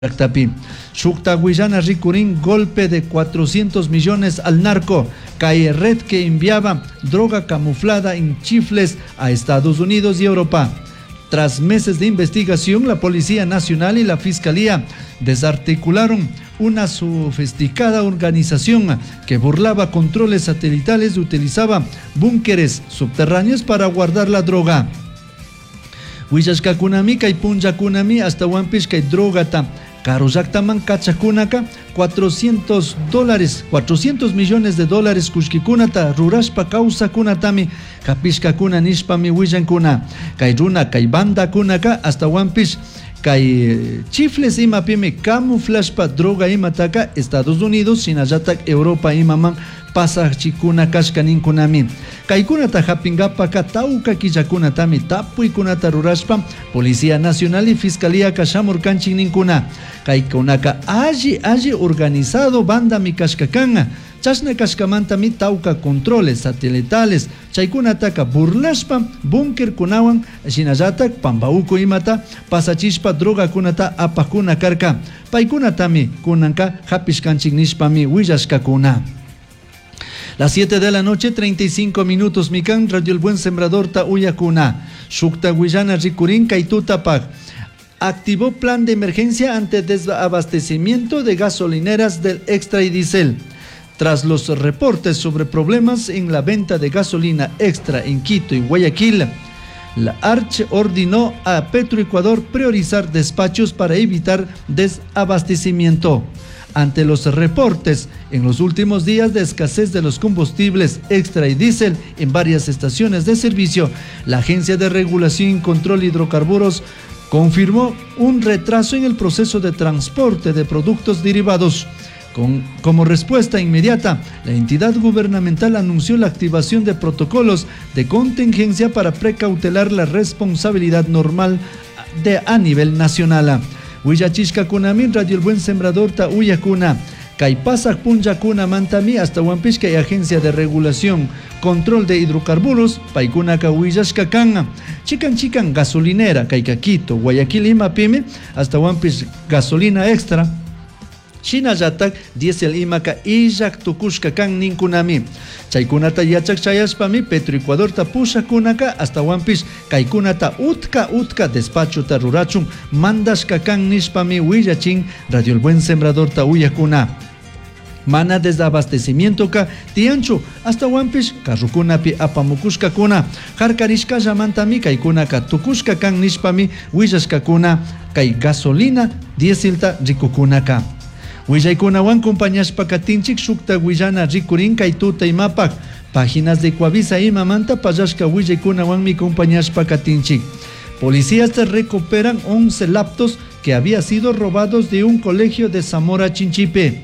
Tapi Shukta Guillana Ricurín, golpe de 400 millones al narco. Cae red que enviaba droga camuflada en chifles a Estados Unidos y Europa. Tras meses de investigación, la Policía Nacional y la Fiscalía desarticularon una sofisticada organización que burlaba controles satelitales y utilizaba búnkeres subterráneos para guardar la droga. Huillashkakunami kay punllakunami hasta Wampish kay drogata Karujactaman Kachakunaka $400 millones kushkikunata rurashpa causa kunatami kapishkakuna nishpami willankuna kay runa kay banda kunaka hasta Wampish kay chifles imapimi camuflashpa droga imataka Estados Unidos sinallatak Europa imaman pasachikuna kashkaninkunami kaykunata hapingapaka tauka killakunatami tapuykunata rurashpa Policía Nacional y Fiscalía kashamurkanchik ninkuna kaykunaka alli organizado banda mi kashkakanga chashna kashkamantami tauka controles satelitales chaykunataka burlashpa búnker kunawan shinallatak pambauku imata pasachishpa droga kunata apakuna karka paykunatami kunanka hapishkanchik nishpami willashkakuna. Las 7 de la noche, 35 minutos, Mikan, Radio El Buen Sembrador, Tauyacuna. Shukta Guillana Ricurín, Kaitutapac. Activó plan de emergencia ante desabastecimiento de gasolineras del Extra y Diesel. Tras los reportes sobre problemas en la venta de gasolina extra en Quito y Guayaquil, la ARCH ordenó a Petroecuador priorizar despachos para evitar desabastecimiento. Ante los reportes en los últimos días de escasez de los combustibles extra y diésel en varias estaciones de servicio, la Agencia de Regulación y Control de Hidrocarburos confirmó un retraso en el proceso de transporte de productos derivados. Como respuesta inmediata, la entidad gubernamental anunció la activación de protocolos de contingencia para precautelar la responsabilidad normal a nivel nacional. Huillachishkakunami, Radio El Buen Sembrador, Tauyacuna. Kaypasak Punjacuna Mantami hasta Huampishka y Agencia de Regulación Control de Hidrocarburos, Paikunaka Huillashkakanga. Chican gasolinera, Kaykaquito, Guayaquil Imapime, hasta Huampish gasolina extra. Shinallatak diesel imaka illak tukushkakan ninkunami. Chaykunata yachak chayashpami Petroecuador pushakunaka hasta Wampish kaykunata utka despacho rurachun mandashkakan nishpami willachin Radio El Buen Sembrador Tauyacuna. Mana desabastecimiento ka tiancho hasta Wampish karrukunapi apamukushkakuna harkarishka llamantami kaykunaka tukushkakan nishpami willashkakuna kay gasolina dieselta rikukunaka. Huillaykunawan compañashpa katinchik Shukta Guillana Ricurín Kaituta imapak. Páginas de Coavisa imamanta payashka Huillaykunawanmi compañashpa katinchik. Policías recuperan 11 laptops que había sido robados de un colegio de Zamora Chinchipe.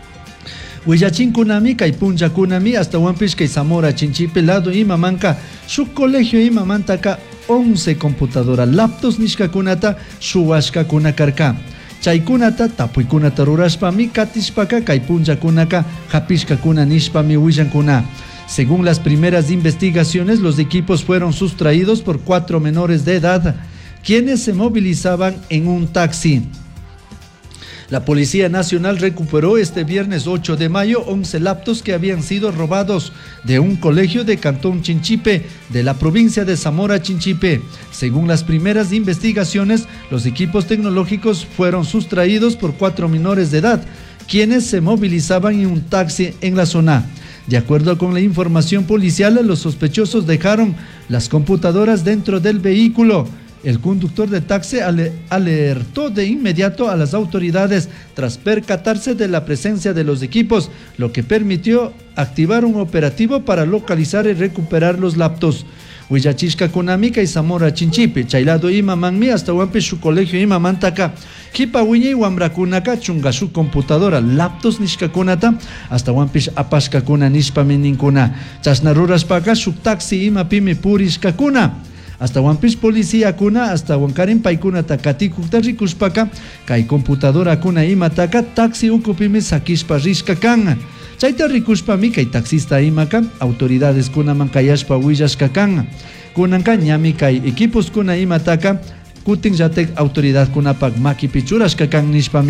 Huillachinkunami Kaipunjakunami hasta Wampish kay Zamora Chinchipe lado imamanka shuk colegio imamantaka 11 computadora laptops nishkakunata shuwashkakuna karka. Chaykunata tapuykunata rurashpami katishpaka kay punllakunaka hapishkakuna nishpami willankuna. Según las primeras investigaciones, los equipos fueron sustraídos por 4 menores de edad, quienes se movilizaban en un taxi. La Policía Nacional recuperó este viernes 8 de mayo 11 laptops que habían sido robados de un colegio de Cantón Chinchipe, de la provincia de Zamora Chinchipe. Según las primeras investigaciones, los equipos tecnológicos fueron sustraídos por 4 menores de edad, quienes se movilizaban en un taxi en la zona. De acuerdo con la información policial, los sospechosos dejaron las computadoras dentro del vehículo. El conductor de taxi alertó de inmediato a las autoridades tras percatarse de la presencia de los equipos, lo que permitió activar un operativo para localizar y recuperar los laptops. Huillachishkakunami y Zamora Chinchipe, chaylado imamanmi hasta Wampish su colegio imamantaka, Hipawiñi wambrakunaka chungashu computadora, laptops nishkakunata, hasta Wampish apashkakuna nishpami ninkuna, chasnaruraspaka shuk taxi imapimi purishkakuna. Hasta Wampish policía kuna, hasta Huancarin paikuna takatikukta rikushpaka, kay computadora kuna imataka, taxi ukupimi sakishpa rishkakan. Chayta rikushpami kay taxista imaka, autoridades kuna mankayashpa willashkakan. Kunanka ñami kay equipos kuna imataka, kutin llatek autoridad kunapak maki pichurashka kan nishpa